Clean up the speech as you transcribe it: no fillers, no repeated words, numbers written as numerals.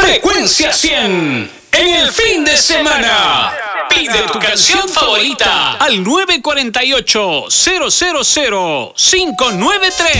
Frecuencia 100 en el fin de semana. Pide tu canción favorita al 948-000-593.